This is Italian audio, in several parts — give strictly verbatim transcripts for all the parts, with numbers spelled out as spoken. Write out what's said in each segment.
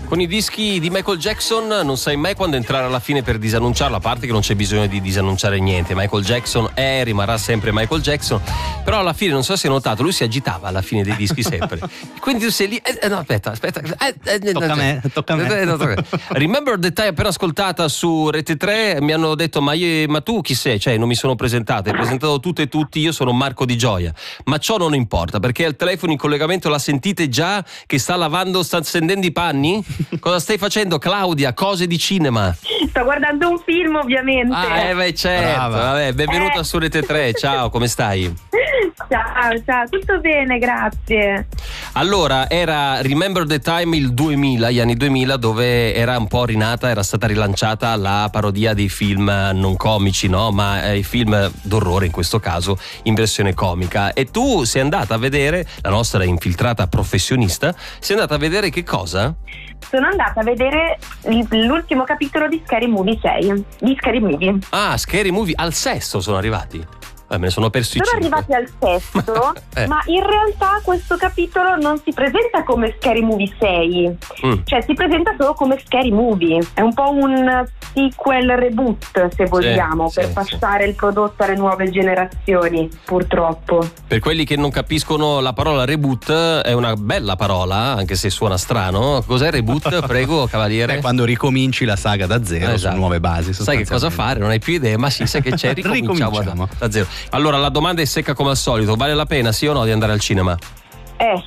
Con i dischi di Michael Jackson non sai mai quando entrare alla fine per disannunciarlo, a parte che non c'è bisogno di disannunciare niente. Michael Jackson è, rimarrà sempre Michael Jackson, però alla fine, non so se hai notato, lui si agitava alla fine dei dischi sempre. Quindi tu sei lì, eh, no aspetta, aspetta, eh, eh, tocca a me, tocca a me. Remember the Time, appena ascoltata su Rete tre, mi hanno detto ma, io, ma tu chi sei? Cioè non mi sono presentato, hai presentato tutte e tutti, io sono Marco Di Gioia, ma ciò non importa perché al telefono in collegamento la sentite già che sta lavando, sta stendendo i panni? Cosa stai facendo, Claudia? Cose di cinema? Sto guardando un film, ovviamente. Ah, eh beh, certo. Vabbè, benvenuta eh. su Rete tre. Ciao, come stai? Ciao, ciao, tutto bene, grazie. Allora, era Remember the Time il duemila, gli anni duemila, dove era un po' rinata, era stata rilanciata la parodia dei film non comici, no? Ma eh, i film d'orrore in questo caso in versione comica. E tu sei andata a vedere, la nostra infiltrata professionista, sei andata a vedere che cosa? Sono andata a vedere l'ultimo capitolo di Scary Movie sei, di Scary Movie. Ah, Scary Movie, al sesto sono arrivati. Eh, me ne sono perso i Sono cinque. arrivati al sesto, eh. ma in realtà questo capitolo non si presenta come Scary Movie sei, mm. cioè si presenta solo come Scary Movie. È un po' un sequel reboot, se vogliamo, sì, per sì, passare sì. il prodotto alle nuove generazioni, purtroppo. Per quelli che non capiscono, la parola reboot è una bella parola, anche se suona strano. Cos'è reboot? Prego, cavaliere. È quando ricominci la saga da zero, esatto. su nuove basi. Sai che cosa fare? Non hai più idee, ma sì, sai che c'è, ricominciamo, ricominciamo. Da, da zero. Allora, la domanda è secca come al solito: vale la pena, sì o no, di andare al cinema? Eh,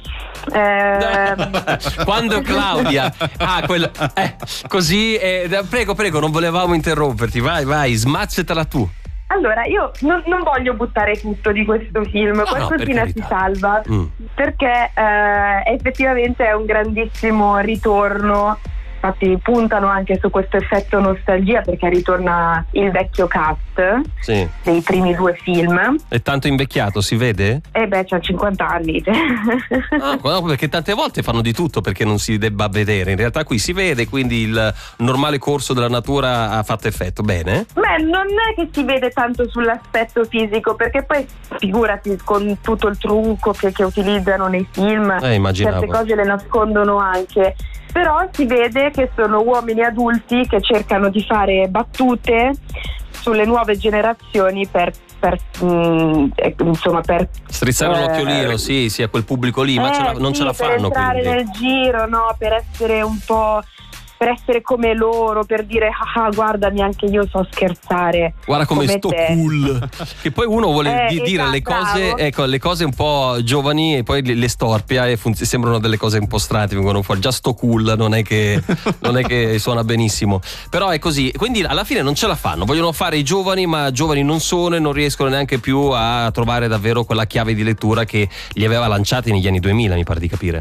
eh... Quando Claudia ah, quello, eh, così eh, prego prego non volevamo interromperti, vai vai smazzatela tu. Allora, io non, non voglio buttare tutto di questo film, no, qualcosina no, si salva, mm. perché eh, effettivamente è un grandissimo ritorno. Infatti puntano anche su questo effetto nostalgia, perché ritorna il vecchio cast sì. dei primi due film. È tanto invecchiato, si vede? Eh beh, c'ha cinquanta anni. Ah, no, perché tante volte fanno di tutto perché non si debba vedere. In realtà qui si vede, quindi il normale corso della natura ha fatto effetto. Bene? Beh, non è che si vede tanto sull'aspetto fisico, perché poi figurati con tutto il trucco che, che utilizzano nei film, eh, immaginavo. certe cose le nascondono anche. Però si vede che sono uomini adulti che cercano di fare battute sulle nuove generazioni per, per mh, insomma per strizzare eh, un occhiolino, sì, sì, a quel pubblico lì, ma eh, ce la, non sì, ce la fanno, per entrare quindi. nel giro, no, per essere un po', per essere come loro, per dire ah guardami, anche io so scherzare, guarda come, come sto te. Cool. Che poi uno vuole eh, dire esatto, le cose bravo. Ecco, le cose un po' giovani e poi le, le storpia e funz- sembrano delle cose un po' strane, vengono fuori. Già sto cool non è che non è che suona benissimo, però è così, quindi alla fine non ce la fanno, vogliono fare i giovani, ma giovani non sono e non riescono neanche più a trovare davvero quella chiave di lettura che li aveva lanciati negli anni duemila, mi pare di capire.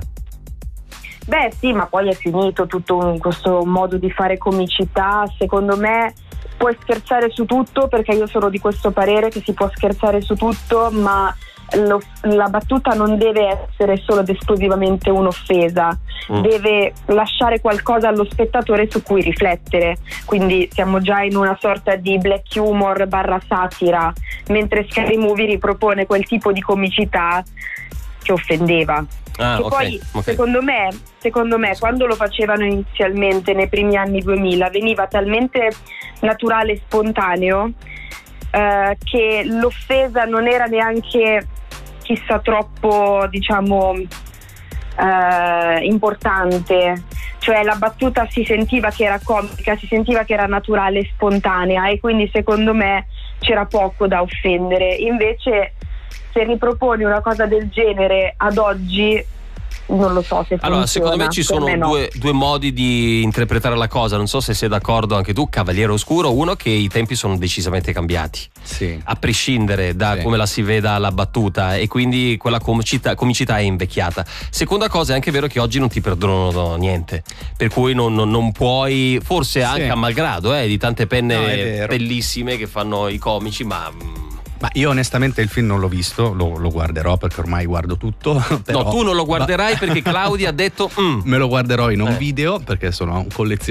Beh sì, ma poi è finito tutto questo modo di fare comicità. Secondo me puoi scherzare su tutto, perché io sono di questo parere che si può scherzare su tutto, ma lo, la battuta non deve essere solo ed esclusivamente un'offesa, mm. deve lasciare qualcosa allo spettatore su cui riflettere. Quindi siamo già in una sorta di black humor barra satira, mentre Scary Movie ripropone quel tipo di comicità che offendeva. Ah, che okay, poi okay. secondo me secondo me quando lo facevano inizialmente nei primi anni duemila veniva talmente naturale e spontaneo eh, che l'offesa non era neanche chissà troppo, diciamo, eh, importante, cioè la battuta si sentiva che era comica, si sentiva che era naturale e spontanea, e quindi secondo me c'era poco da offendere. Invece se riproponi una cosa del genere ad oggi, non lo so se allora funziona. Secondo me ci sono me no. due, due modi di interpretare la cosa, non so se sei d'accordo anche tu, Cavaliere Oscuro. Uno, che i tempi sono decisamente cambiati, sì. a prescindere da sì. come la si veda la battuta, e quindi quella comicità, comicità è invecchiata. Seconda cosa, è anche vero che oggi non ti perdonano niente, per cui non, non, non puoi, forse sì. anche a malgrado eh, di tante penne no, bellissime che fanno i comici, ma Ma io onestamente il film non l'ho visto, lo, lo guarderò perché ormai guardo tutto. Però, no, tu non lo guarderai perché Claudia ha detto mm. me lo guarderò in un eh. video perché sono un collezionista